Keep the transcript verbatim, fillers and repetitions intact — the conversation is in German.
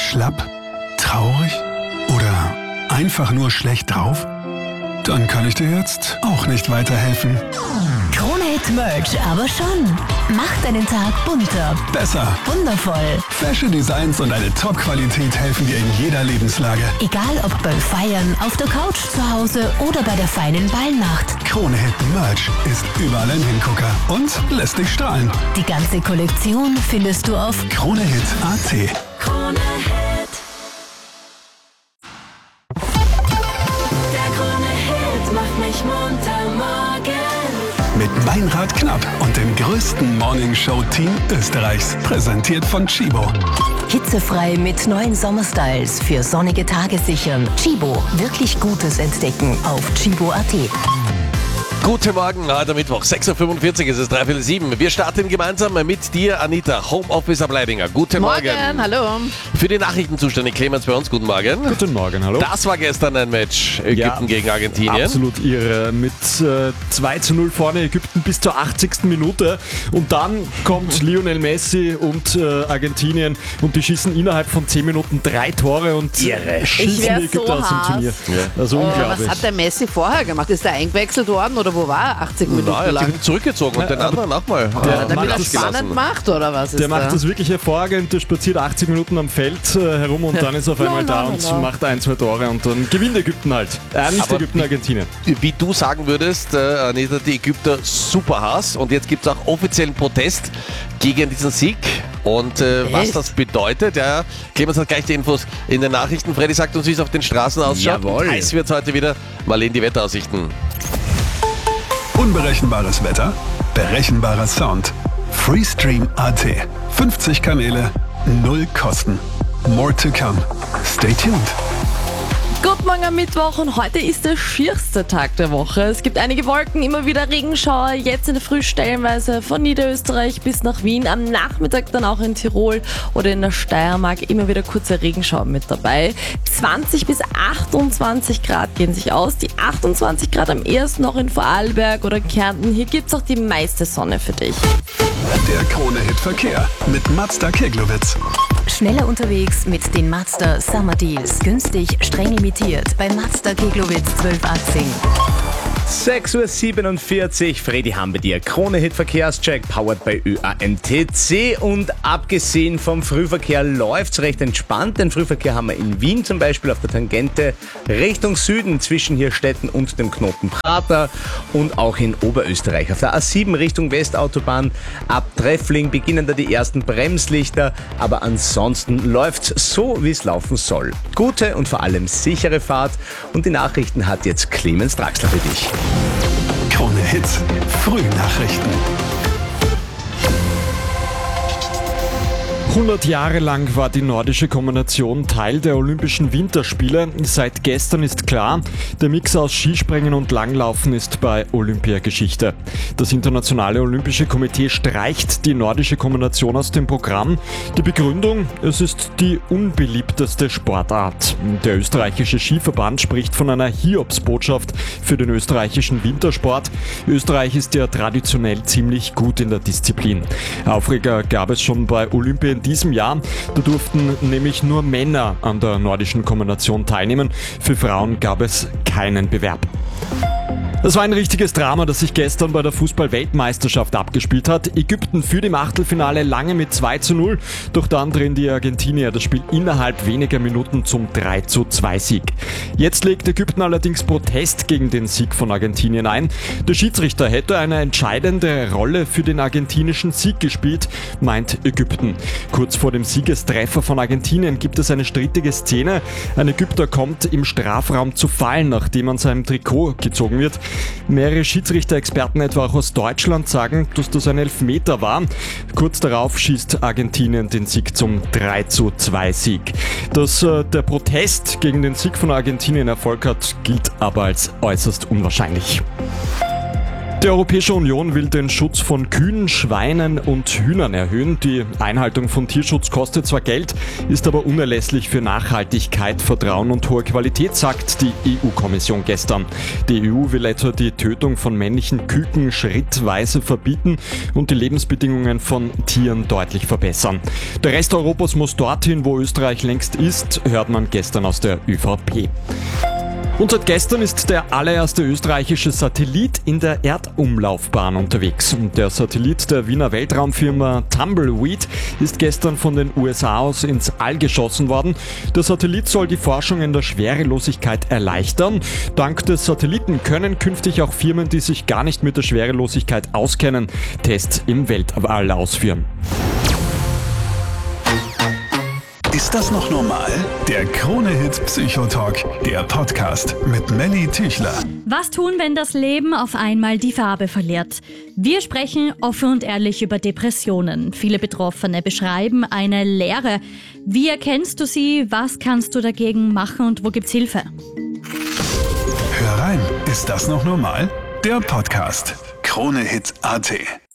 Schlapp? Traurig? Oder einfach nur schlecht drauf? Dann kann ich dir jetzt auch nicht weiterhelfen. Krone-Hit Merch aber schon. Macht deinen Tag bunter, Besser. wundervoll. Fashion Designs und eine Top-Qualität helfen dir in jeder Lebenslage. Egal ob beim Feiern, auf der Couch zu Hause oder bei der feinen Ballnacht. Krone-Hit Merch ist überall ein Hingucker und lässt dich strahlen. Die ganze Kollektion findest du auf Krone-Hit Punkt a t. Krone-Hit. Der Krone-Hit macht mich munter morgen. Mit Meinrad Knapp und dem größten Morningshow-Team Österreichs. Präsentiert von Chibo. Hitzefrei mit neuen Sommerstyles für sonnige Tage sichern. Chibo, wirklich Gutes entdecken auf chibo Punkt a t. Guten Morgen, heute Mittwoch, sechs Uhr fünfundvierzig, es ist dreiviertel sieben. Wir starten gemeinsam mit dir, Anita, Homeoffice ab Leidinger. Guten Morgen. Morgen, hallo. Für die Nachrichten zuständig, Clemens bei uns. Guten Morgen. Guten Morgen, hallo. Das war gestern ein Match, Ägypten Ja, gegen Argentinien. Absolut irre. Mit äh, zwei zu null vorne Ägypten bis zur achtzigsten Minute. Und dann kommt Lionel Messi und äh, Argentinien und die schießen innerhalb von zehn Minuten drei Tore und Irre. schießen Ich wär die Ägypter so aus dem Hass. Turnier. Ja. Also Äh, unglaublich. was hat der Messi vorher gemacht? Ist der eingewechselt worden oder wo war er? achtzig Minuten Na, er hat lang. sich zurückgezogen und Ja, den anderen auch mal. der äh, Damit macht er das spannend macht oder was ist Der macht da? das wirklich hervorragend, der spaziert achtzig Minuten am Feld äh, herum und dann ist er auf einmal No, da no, no, und no. macht ein, zwei Tore und dann gewinnt Ägypten halt. Äh, nicht Aber Ägypten, Argentinien. Wie du sagen würdest, äh, Anita, die Ägypter super Hass und jetzt gibt es auch offiziellen Protest gegen diesen Sieg. Und äh, was Echt? das bedeutet, ja, Clemens hat gleich die Infos in den Nachrichten. Freddy sagt uns, wie es auf den Straßen ausschaut. Jawohl. Heiß wird es heute wieder. Marlene, die Wetteraussichten. Unberechenbares Wetter, berechenbarer Sound. Freestream Punkt a t. fünfzig Kanäle, null Kosten. More to come. Stay tuned. Guten Morgen am Mittwoch und heute ist der schierste Tag der Woche. Es gibt einige Wolken, immer wieder Regenschauer, jetzt in der Früh stellenweise von Niederösterreich bis nach Wien, am Nachmittag dann auch in Tirol oder in der Steiermark immer wieder kurze Regenschauer mit dabei. zwanzig bis achtundzwanzig Grad gehen sich aus, die achtundzwanzig Grad am ehesten noch in Vorarlberg oder Kärnten. Hier gibt's auch die meiste Sonne für dich. Der Krone-Hit Verkehr mit Mazda Keglowitz. Schneller unterwegs mit den Mazda Summer Deals. Günstig, streng limitiert bei Mazda Keglowitz zwölf achtzehn. sechs Uhr siebenundvierzig, Freddy haben wir dir. Krone-Hit Verkehrscheck, powered by Ö A N T C. Und abgesehen vom Frühverkehr läuft's recht entspannt. Den Frühverkehr haben wir in Wien zum Beispiel auf der Tangente Richtung Süden zwischen Hirstetten und dem Knoten Prater und auch in Oberösterreich. Auf der A sieben Richtung Westautobahn ab Treffling beginnen da die ersten Bremslichter, aber ansonsten läuft's so, wie es laufen soll. Gute und vor allem sichere Fahrt und die Nachrichten hat jetzt Clemens Draxler für dich. Krone Hits, Frühnachrichten. hundert Jahre lang war die nordische Kombination Teil der Olympischen Winterspiele. Seit gestern ist klar, der Mix aus Skispringen und Langlaufen ist bei Olympia Geschichte. Das Internationale Olympische Komitee streicht die nordische Kombination aus dem Programm. Die Begründung, es ist die unbeliebteste Sportart. Der österreichische Skiverband spricht von einer Hiobsbotschaft für den österreichischen Wintersport. Österreich ist ja traditionell ziemlich gut in der Disziplin. Aufreger gab es schon bei Olympia in diesem Jahr. Da durften nämlich nur Männer an der nordischen Kombination teilnehmen. Für Frauen gab es keinen Bewerb. Das war ein richtiges Drama, das sich gestern bei der Fußball-Weltmeisterschaft abgespielt hat. Ägypten führt im Achtelfinale lange mit zwei zu null, doch dann drehen die Argentinier das Spiel innerhalb weniger Minuten zum drei zu zwei Sieg. Jetzt legt Ägypten allerdings Protest gegen den Sieg von Argentinien ein. Der Schiedsrichter hätte eine entscheidende Rolle für den argentinischen Sieg gespielt, meint Ägypten. Kurz vor dem Siegestreffer von Argentinien gibt es eine strittige Szene. Ein Ägypter kommt im Strafraum zu fallen, nachdem an seinem Trikot gezogen wird. Mehrere Schiedsrichter-Experten, etwa auch aus Deutschland, sagen, dass das ein Elfmeter war. Kurz darauf schießt Argentinien den Sieg zum drei zu zwei Sieg. Dass äh, der Protest gegen den Sieg von Argentinien Erfolg hat, gilt aber als äußerst unwahrscheinlich. Die Europäische Union will den Schutz von Kühen, Schweinen und Hühnern erhöhen. Die Einhaltung von Tierschutz kostet zwar Geld, ist aber unerlässlich für Nachhaltigkeit, Vertrauen und hohe Qualität, sagt die E U-Kommission gestern. Die E U will etwa die Tötung von männlichen Küken schrittweise verbieten und die Lebensbedingungen von Tieren deutlich verbessern. Der Rest Europas muss dorthin, wo Österreich längst ist, hört man gestern aus der ÖVP. Und seit gestern ist der allererste österreichische Satellit in der Erdumlaufbahn unterwegs. Der Satellit der Wiener Weltraumfirma Tumbleweed ist gestern von den U S A aus ins All geschossen worden. Der Satellit soll die Forschung in der Schwerelosigkeit erleichtern. Dank des Satelliten können künftig auch Firmen, die sich gar nicht mit der Schwerelosigkeit auskennen, Tests im Weltall ausführen. Ist das noch normal? Der Krone-Hit Psychotalk, der Podcast mit Melly Tüchler. Was tun, wenn das Leben auf einmal die Farbe verliert? Wir sprechen offen und ehrlich über Depressionen. Viele Betroffene beschreiben eine Leere. Wie erkennst du sie? Was kannst du dagegen machen und wo gibt's Hilfe? Hör rein, ist das noch normal? Der Podcast Krone-Hit Punkt A T.